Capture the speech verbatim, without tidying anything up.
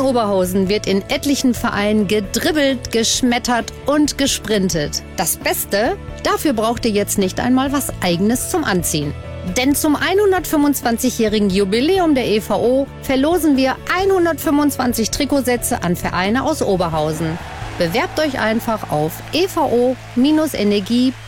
Oberhausen wird in etlichen Vereinen gedribbelt, geschmettert und gesprintet. Das Beste? Dafür braucht ihr jetzt nicht einmal was Eigenes zum Anziehen. Denn zum hundertfünfundzwanzigjährigen Jubiläum der E V O verlosen wir hundertfünfundzwanzig Trikotsätze an Vereine aus Oberhausen. Bewerbt euch einfach auf e v o Bindestrich energie